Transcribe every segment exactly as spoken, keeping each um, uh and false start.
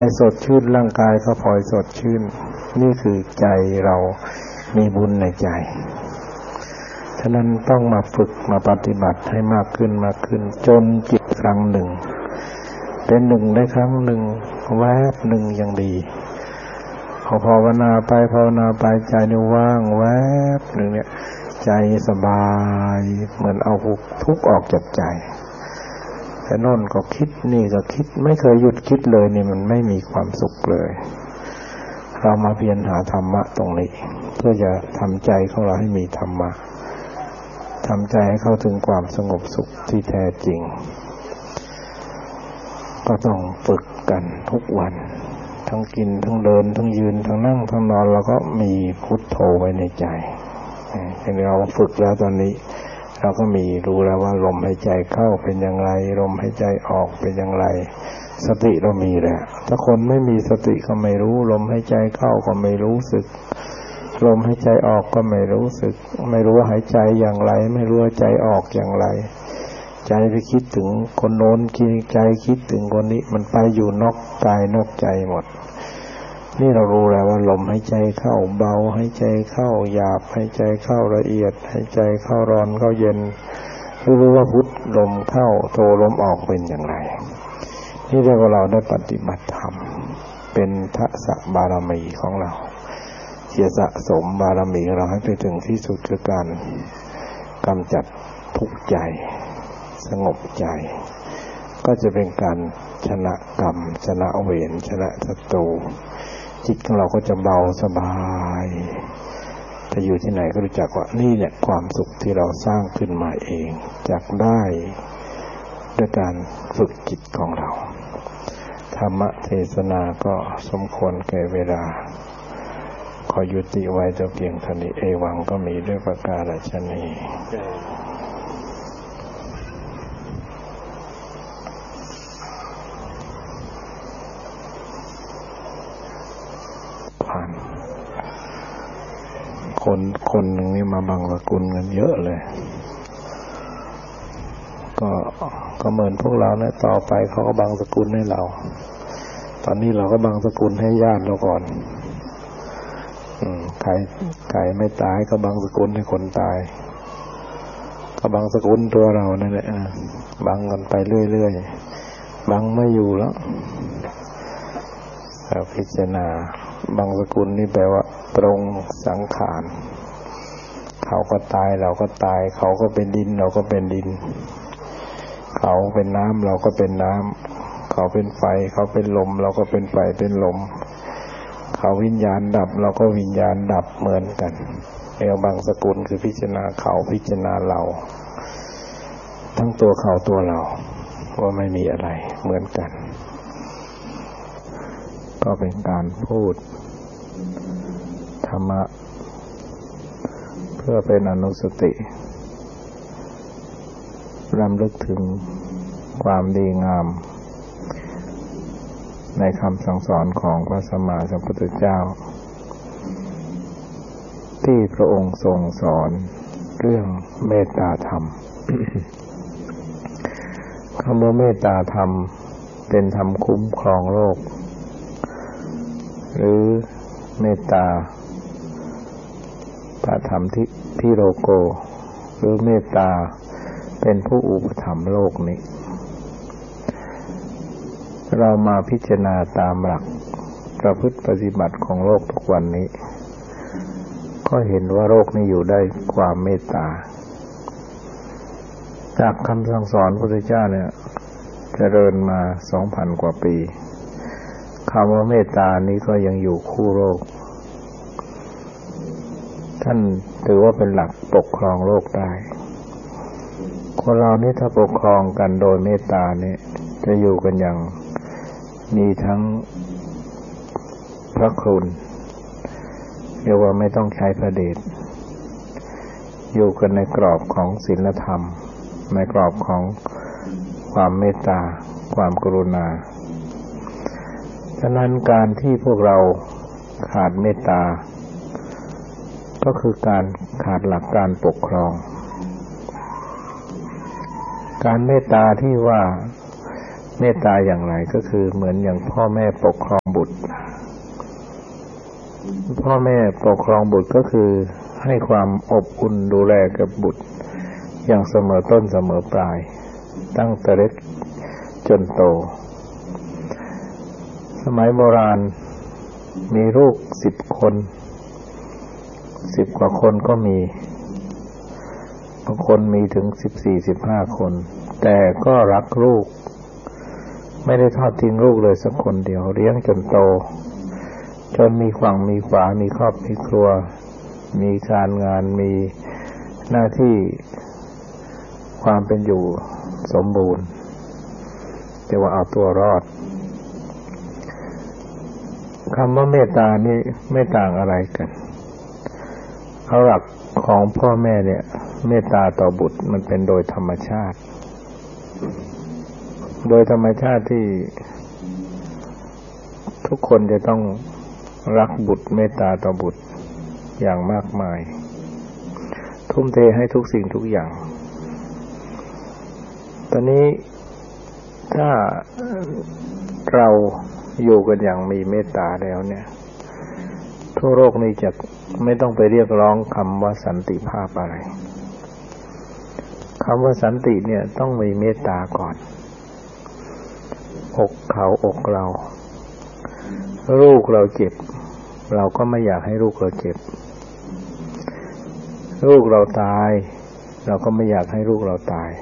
สดชื่นร่างกายก็พลอยสดชื่นนี่คือใจเรามีบุญในใจฉะนั้นต้องมาฝึกมาปฏิบัติให้มากขึ้นมากขึ้นจนจิตครั้งหนึ่งเป็นหนึ่งได้ครั้งหนึ่งแวบหนึ่งยังดีพอภาวนาไปภาวนาไปใจนี่ว่างแวบหนึ่งเนี่ยใจสบายเหมือนเอาทุกข์ออกจากใจแต่โน่นก็คิดนี่ก็คิดไม่เคยหยุดคิดเลยนี่มันไม่มีความสุขเลยเรามาเพียรหาธรรมะตรงนี้เพื่อจะทำใจของเราให้มีธรรมะทำใจให้เข้าถึงความสงบสุขที่แท้จริงก็ต้องฝึกกันทุกวันทั้งกินทั้งเดินทั้งยืนทั้งนั่งทั้งนอนเราก็มีพุทโธไว้ในใจอย่างเราฝึกแล้วตอนนี้เราก็มีรู้แล้วว่าลมหายใจเข้าเป็นอย่างไรลมหายใจออกเป็นอย่างไรสติเรามีแล้วถ้าคนไม่มีสติก็ไม่รู้ลมหายใจเข้าก็ไม่รู้สึกลมหายใจออกก็ไม่รู้สึกไม่รู้ว่าหายใจอย่างไรไม่รู้ว่าใจออกอย่างไรใจไปคิดถึงคนโน้นคิดใจคิดถึงคนนี้มันไปอยู่นอกกายนอกใจหมดนี่เรารู้แล้วว่าลมหายใจเข้าเบาหายใจเข้าหยาบหายใจเข้าละเอียดหายใจเข้าร้อนเข้าเย็นรู้ว่าพุทลมเข้าโทลมออกเป็นอย่างไรนี่เรียกว่าเราได้ปฏิบัติธรรมเป็นทักษะบารมีของเราเสียสะสมบารมีของเราให้ไปถึงที่สุดคือการกำจัดทุกข์ใจสงบใจก็จะเป็นการชนะกรรมชนะเวรชนะศัตรูจิตของเราก็จะเบาสบายแต่อยู่ที่ไหนก็รู้จักว่านี่เนี่ยความสุขที่เราสร้างขึ้นมาเองจากได้ด้วยการฝึกจิตของเราธรรมเทศนาก็สมควรแก่เวลาขอยุติไว้แต่เพียงเท่านี้เอวังก็มีด้วยประกาศนี้คนคนหนึ่งนี่มาบังสกุลกันเยอะเลยก็ก็เหมือนพวกเราเนี่ยต่อไปเขาก็บังสกุลให้เราตอนนี้เราก็บังสกุลให้ญาติเราก่อนอืมใครใครไม่ตายก็บังสกุลให้คนตายก็บังสกุลตัวเรานั่นแหละบังกันไปเรื่อยๆบังไม่อยู่แล้วเราพิจารณาบังสกุลนี่แปลว่าปรงสังขารเขาก็ตายเราก็ตายเขาก็เป็นดินเราก็เป็นดินเขาเป็นน้ำเราก็เป็นน้ำเขาเป็นไฟเขาเป็นลมเราก็เป็นไฟเป็นลมเขาวิญญาณดับเราก็วิญญาณดับเหมือนกันเอวบังสกุลคือพิจารณาเขาพิจารณาเราทั้งตัวเขาตัวเราว่าไม่มีอะไรเหมือนกันก็เป็นการพูดธรรมะเพื่อเป็นอนุสติรำลึกถึงความดีงามในคำสั่งสอนของพระสัมมาสัมพุทธเจ้าที่พระองค์ทรงสอนเรื่องเมตตาธรรม คำว่าเมตตาธรรมเป็นธรรมคุ้มครองโลกหรือเมตตาพระธรรมที่ที่โลโกหรือเมตตาเป็นผู้อุปถัมภ์โลกนี้เรามาพิจารณาตามหลักประพฤติปฏิบัติของโลกทุกวันนี้ก็เห็นว่าโลกนี้อยู่ได้ความเมตตาจากคำสั่งสอนพระพุทธเจ้าเนี่ยเจริญมา สองพัน กว่าปีคำว่าเมตตานี้ก็ยังอยู่คู่โลกท่านถือว่าเป็นหลักปกครองโลกได้คนเรานี่ถ้าปกครองกันโดยเมตตาเนี่ยจะอยู่กันอย่างมีทั้งพระคุณเรียกว่าไม่ต้องใช้พระเดชอยู่กันในกรอบของศีลธรรมในกรอบของความเมตตาความกรุณาฉะนั้นการที่พวกเราขาดเมตตาก็คือการขาดหลักการปกครองการเมตตาที่ว่าเมตตาอย่างไรก็คือเหมือนอย่างพ่อแม่ปกครองบุตรพ่อแม่ปกครองบุตรก็คือให้ความอบอุ่นดูแลกับบุตรอย่างเสมอต้นเสมอปลายตั้งแต่เล็กจนโตสมัยโบราณมีลูกสิบคนสิบกว่าคนก็มีบางคนมีถึงสิบสี่สิบห้าคนแต่ก็รักลูกไม่ได้ทอดทิ้งลูกเลยสักคนเดียวเลี้ยงจนโตจนมีฝั่งมีฝามีครอบมีครัวมีการงานมีหน้าที่ความเป็นอยู่สมบูรณ์จะว่าเอาตัวรอดคำว่าเมตตานี่ไม่ต่างอะไรกันเอาหลักของพ่อแม่เนี่ยเมตตาต่อบุตรมันเป็นโดยธรรมชาติโดยธรรมชาติที่ทุกคนจะต้องรักบุตรเมตตาต่อบุตรอย่างมากมายทุ่มเทให้ทุกสิ่งทุกอย่างตอนนี้ถ้าเราอยู่กันอย่างมีเมตตาแล้วเนี่ยทั่วโลกนี้จะไม่ต้องไปเรียกร้องคำว่าสันติภาพอะไรคำว่าสันติเนี่ยต้องมีเมตตาก่อนอกเขาอกเราลูกเราเจ็บเราก็ไม่อยากให้ลูกเราเจ็บลูกเราตายเราก็ไม่อยากให้ลูกเราตาย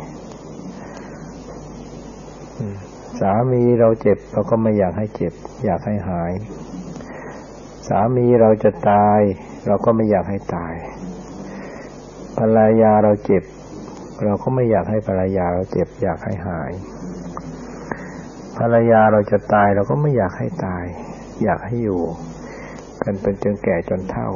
สามีเราเจ็บเราก็ไม่อยากให้เจ็บอยากให้หายสามีเราจะตายเราก็ไม่อยากให้ตายภรรยาเราเจ็บเราก็ไม่อยากให้ภรรยาเราเจ็บอยากให้หายภรรยาเราจะตายเราก็ไม่อยากให้ตายอยากให้อยู่กันเป็นจนแก่จนเฒ่า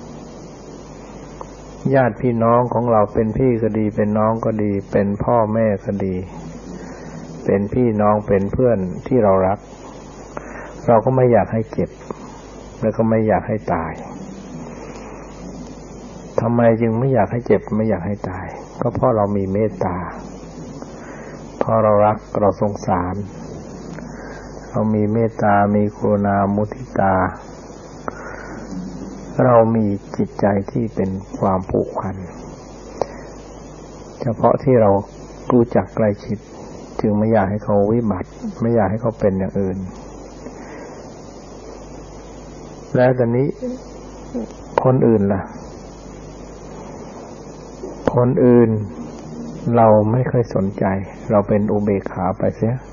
ญาติพี่น้องของเราเป็นพี่ก็ดีเป็นน้องก็ดีเป็นพ่อแม่ก็ดีเป็นพี่น้องเป็นเพื่อนที่เรารักเราก็ไม่อยากให้เจ็บแล้วก็ไม่อยากให้ตายทำไมจึงไม่อยากให้เจ็บไม่อยากให้ตายก็เพราะเรามีเมตตาเพราะเรารักเราสงสารเรามีเมตตามีกรุณามุทิตาเรามีจิตใจที่เป็นความผูกพันเฉพาะที่เรารู้จักใกล้ชิดจึงไม่อยากให้เขาวิบัติไม่อยากให้เขาเป็นอย่างอื่นแล้วตอนนี้คนอื่นล่ะคนอื่นเราไม่ค่อยสนใจเราเป็นอุเบกขาไปเสีย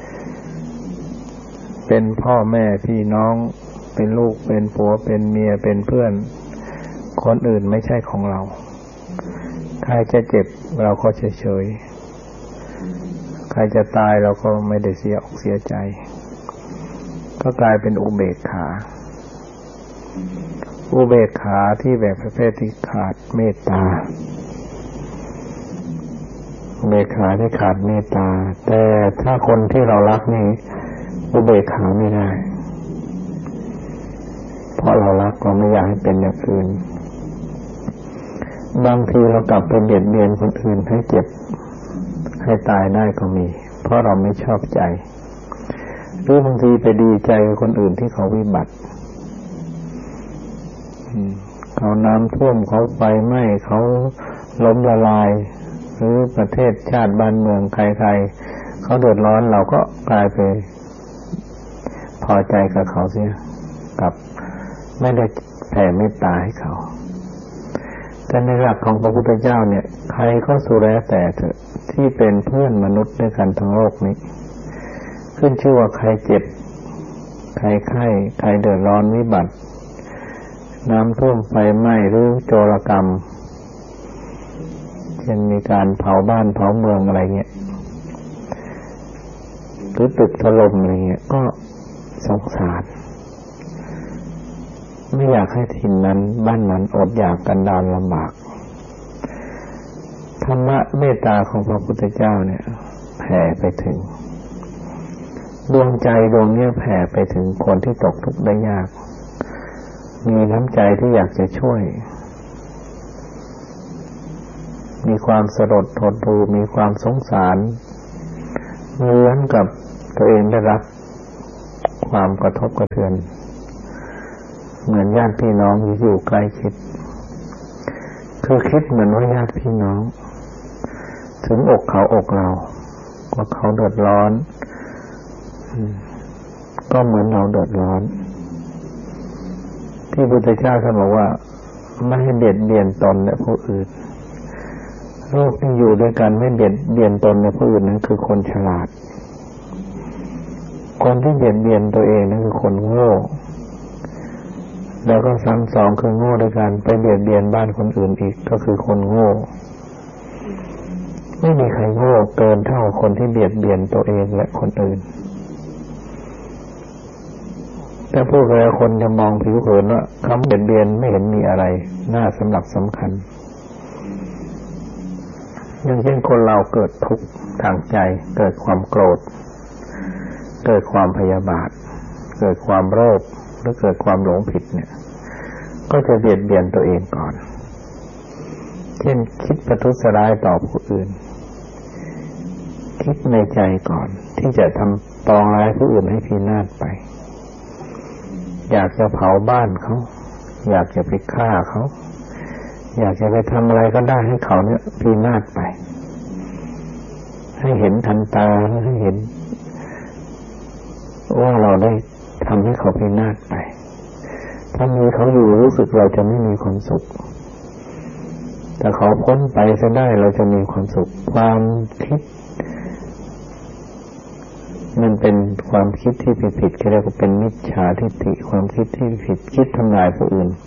เป็นพ่อแม่พี่น้องเป็นลูกเป็นผัวเป็นเมียเป็นเพื่อนคนอื่นไม่ใช่ของเราใครจะเจ็บเราก็เฉยๆใครจะตายเราก็ไม่ได้เสียอกเสียใจก็กลายเป็นอุเบกขาอุเบกขาที่แบบประเภทที่ขาดเมตตาอุเบกขาที่ขาดเมตตาแต่ถ้าคนที่เรารักนี่อุเบกขาไม่ได้เพราะเรารักเราไม่อยากให้เป็นอย่างอื่นบางทีเรากลับไปเบียดเบียนคนอื่นให้เจ็บให้ตายได้ก็มีเพราะเราไม่ชอบใจหรือบางทีไปดีใจกับคนอื่นที่เขาวิบัติเขาน้ำท่วมเขาไฟไหม้เขาล้มละลายหรือประเทศชาติบ้านเมืองใครๆเขาเดือดร้อนเราก็กลายไปพอใจกับเขาเสียกับไม่ได้แผ่เมตตาให้เขาแต่ในหลักของพระพุทธเจ้าเนี่ยใครก็สุดแล้วแต่เถอะที่เป็นเพื่อนมนุษย์ด้วยกันทั้งโลกนี้ขึ้นชื่อว่าใครเจ็บใครไข้ใครเดือดร้อนวิบัติน้ำท่วมไฟไหม้หรือโจรกรรมเช่นมีการเผาบ้านเผาเมืองอะไรเงี้ยหรือตึกถล่มอะไรเงี้ยก็สงสารไม่อยากให้ถิ่นนั้นบ้านนั้นอดอยากกันดารลำบากธรรมะเมตตาของพระพุทธเจ้าเนี่ยแผ่ไปถึงดวงใจดวงนี้แผ่ไปถึงคนที่ตกทุกข์ได้ยากมีน้ำใจที่อยากจะช่วยมีความสลดหดหู่มีความสงสารเหมือนกับตัวเองได้รับความกระทบกระเทือนเหมือนญาติพี่น้องที่อยู่ใกล้ชิดคือคิดเหมือนว่าญาติพี่น้องถึงอกเขาอกเราว่าเขาเดือดร้อนก็เหมือนเราเดือดร้อนที่พระพุทธเจ้าท่านบอกว่าไม่ให้เบียดเบียนตนและผู้อื่นโลกที่อยู่ด้วยกันไม่เบียดเบียนตนและผู้อื่นนั้นคือคนฉลาดคนที่เบียดเบียนตัวเองนั่นคือคนโง่แล้วก็ซ้ำสองคือโง่ด้วยกันไปเบียดเบียนบ้านคนอื่นอีกก็คือคนโง่ไม่มีใครโง่เกินเท่าคนที่เบียดเบียนตัวเองและคนอื่นแต่พวกเราคนจะมองผิวเผินว่าคำเบียดเบียนไม่เห็นมีอะไรน่าสำหรับสำคัญอย่างเช่นคนเราเกิดทุกข์ทางใจเกิดความโกรธเกิดความพยาบาทเกิดความโลภหรือเกิดความหลงผิดเนี่ยก็จะเบียดเบียนตัวเองก่อนเช่นคิดประทุษร้ายต่อผู้อื่นคิดในใจก่อนที่จะทำปองร้ายผู้อื่นให้พินาศไปอยากจะเผาบ้านเขาอยากจะไปฆ่าเขาอยากจะไปทำอะไรก็ได้ให้เขาเนี่ยพินาศไปให้เห็นทันตาให้เห็นว่าเราได้ทำให้เขาพินาศไปถ้ามีเขาอยู่รู้สึกเราจะไม่มีความสุขแต่เขาพ้นไปจะได้เราจะมีความสุขความคิดมันเป็นความคิดที่ผิดๆก็เรียกว่าเป็นมิจฉาทิฏฐิความคิดที่ผิดคิดทำลายผู้อื่น